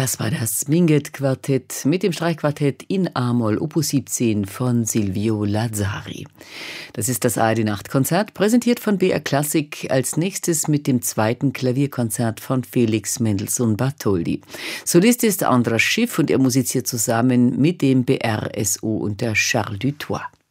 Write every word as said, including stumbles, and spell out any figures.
Das war das Minget-Quartett mit dem Streichquartett in A-Moll Opus siebzehn von Silvio Lazzari. Das ist das A R D-Nachtkonzert, präsentiert von B R Klassik, als nächstes mit dem zweiten Klavierkonzert von Felix Mendelssohn Bartholdy. Solist ist Andras Schiff und er musiziert zusammen mit dem B R S O und der Charles Dutoit.